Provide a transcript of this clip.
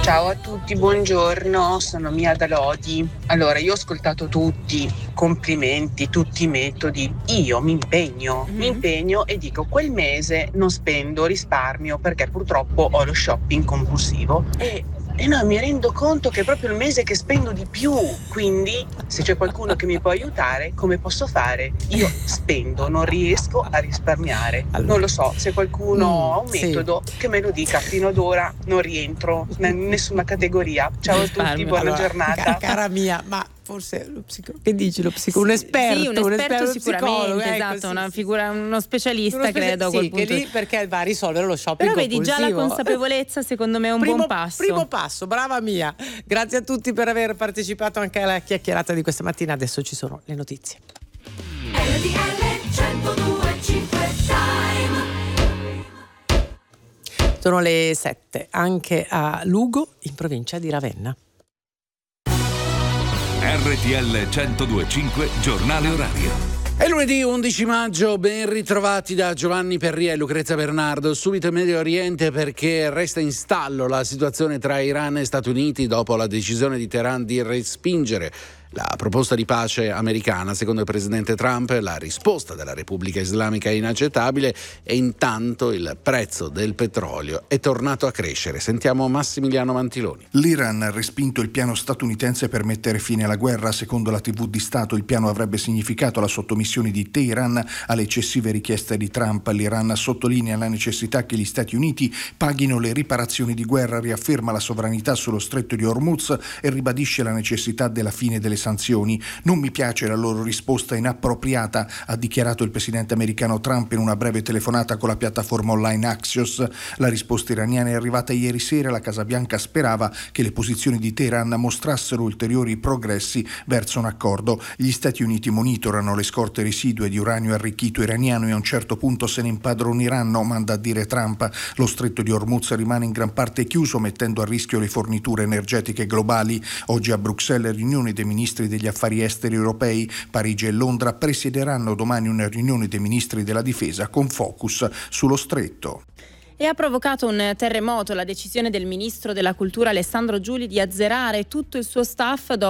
Ciao a tutti, buongiorno, sono Mia da Lodi. Allora, io ho ascoltato tutti, complimenti, tutti i metodi. Io mi impegno e dico quel mese non spendo, risparmio perché purtroppo ho lo shopping compulsivo e no, mi rendo conto che è proprio il mese che spendo di più. Quindi, se c'è qualcuno che mi può aiutare, come posso fare? Io spendo, non riesco a risparmiare. Allora. Non lo so, se qualcuno ha un Sì. metodo che me lo dica. Fino ad ora non rientro in nessuna categoria. Ciao a tutti, buona Allora, giornata. Cara mia, ma forse che dici lo psicologo? Un esperto, Sì, un esperto sicuramente, psicologo, esatto, una figura, uno specialista, Uno credo. sì, che lì perché va a risolvere lo shopping Però vedi, già la consapevolezza secondo me è un buon passo. Primo passo, brava Mia. Grazie a tutti per aver partecipato anche alla chiacchierata di questa mattina. Adesso ci sono le notizie. Sono le 7, anche a Lugo, in provincia di Ravenna. RTL 102.5, giornale orario. È lunedì 11 maggio, ben ritrovati da Giovanni Perria e Lucrezia Bernardo. Subito in Medio Oriente perché resta in stallo la situazione tra Iran e Stati Uniti dopo la decisione di Teheran di respingere la proposta di pace americana. Secondo il presidente Trump la risposta della Repubblica Islamica è inaccettabile e intanto il prezzo del petrolio è tornato a crescere. Sentiamo Massimiliano Mantiloni. L'Iran ha respinto il piano statunitense per mettere fine alla guerra. Secondo la TV di Stato il piano avrebbe significato la sottomissione di Teheran alle eccessive richieste di Trump. L'Iran sottolinea la necessità che gli Stati Uniti paghino le riparazioni di guerra, riafferma la sovranità sullo stretto di Hormuz e ribadisce la necessità della fine delle sanzioni. Non mi piace la loro risposta inappropriata, ha dichiarato il presidente americano Trump in una breve telefonata con la piattaforma online Axios. La risposta iraniana è arrivata ieri sera. La Casa Bianca sperava che le posizioni di Teheran mostrassero ulteriori progressi verso un accordo. Gli Stati Uniti monitorano le scorte residue di uranio arricchito iraniano e a un certo punto se ne impadroniranno, manda a dire Trump. Lo stretto di Hormuz rimane in gran parte chiuso, mettendo a rischio le forniture energetiche globali. Oggi a Bruxelles riunione dei ministri degli affari esteri europei. Parigi e Londra presiederanno domani una riunione dei ministri della difesa con focus sullo stretto. E ha provocato un terremoto la decisione del ministro della cultura Alessandro Giuli di azzerare tutto il suo staff dopo